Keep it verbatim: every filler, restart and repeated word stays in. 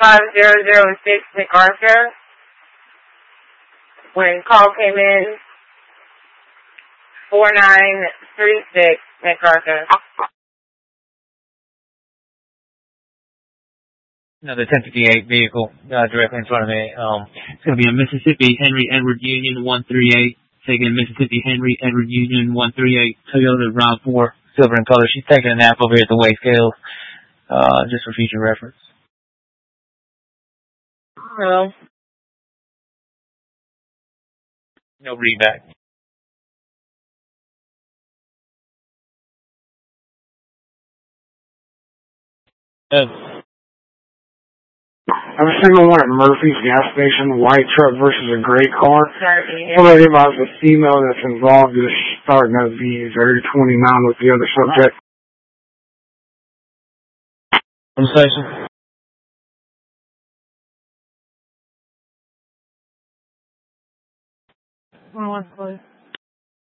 five zero zero six MacArthur. When call came in, four nine three six MacArthur. Another ten fifty-eight vehicle uh, directly in front of me. Um, it's going to be a Mississippi Henry Edward Union one three eight. Taking a Mississippi Henry Edward Union one three eight Toyota RAV four, silver in color. She's taking a nap over here at the weigh scale, uh, just for future reference. Hello. No readback. Uh, I was single one at Murphy's gas station, white truck versus a gray car. Sorry, One of them was a female that's involved is starting to be very twenty-nine with the other subject. From station. one one, please.